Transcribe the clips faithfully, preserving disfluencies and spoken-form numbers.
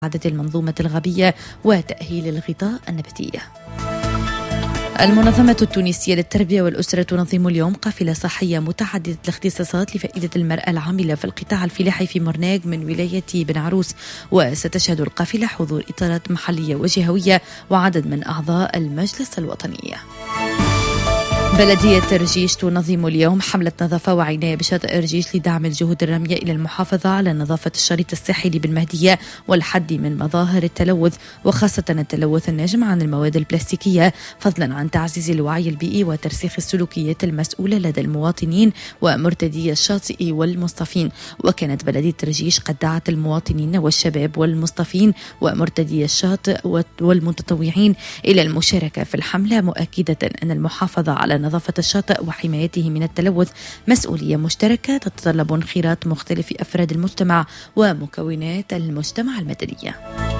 إعادة المنظومة الغابية وتأهيل الغطاء النباتية. المنظمة التونسية للتربية والأسرة تنظم اليوم قافلة صحية متعددة الاختصاصات لفائدة المرأة العاملة في القطاع الفلاحي في مرناق من ولاية بن عروس، وستشهد القافلة حضور إطارات محلية وجهوية وعدد من أعضاء المجلس الوطني. بلدية رجيش تنظم اليوم حملة نظافة وعناية بشاطئ رجيش لدعم الجهود الرامية إلى المحافظة على نظافة الشريط الساحلي بالمهدية والحد من مظاهر التلوث، وخاصة التلوث الناجم عن المواد البلاستيكية، فضلا عن تعزيز الوعي البيئي وترسيخ السلوكيات المسؤولة لدى المواطنين ومرتدي الشاطئ والمصطفين. وكانت بلدية رجيش قد دعت المواطنين والشباب والمصطفين ومرتدي الشاطئ والمتطوعين إلى المشاركة في الحملة، مؤكدة أن المحافظة على نظافة الشاطئ وحمايته من التلوث مسؤولية مشتركة تتطلب انخراط مختلف أفراد المجتمع ومكونات المجتمع المدني.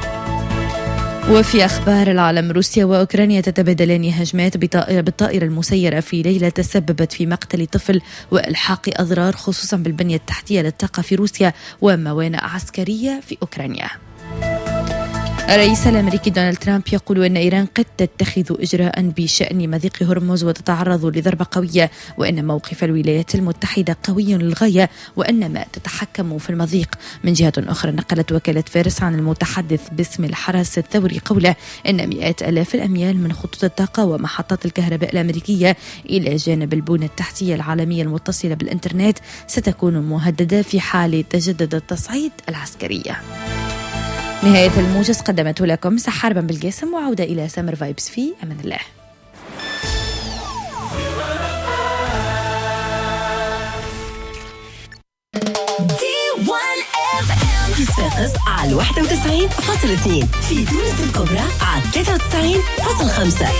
وفي أخبار العالم، روسيا وأوكرانيا تتبادلان هجمات بالطائرة المسيرة في ليلة تسببت في مقتل طفل وإلحاق أضرار خصوصا بالبنية التحتية للطاقة في روسيا وموانئ عسكرية في أوكرانيا. الرئيس الأمريكي دونالد ترامب يقول أن إيران قد تتخذ إجراء بشأن مضيق هرمز وتتعرض لضربة قوية، وأن موقف الولايات المتحدة قوي للغاية وأن ما تتحكم في المضيق. من جهة أخرى، نقلت وكالة فارس عن المتحدث باسم الحرس الثوري قوله أن مئات آلاف الأميال من خطوط الطاقة ومحطات الكهرباء الأمريكية إلى جانب البنى التحتية العالمية المتصلة بالإنترنت ستكون مهددة في حال تجدد التصعيد العسكري. نهاية الموجز قدمته لكم سحار بن بالقاسم، وعودة إلى سمر فايبس في أمان الله. في صفاقس على واحد وتسعين فاصلة اثنين، في تونس الكبرى على ثلاثة وتسعين فاصلة خمسة،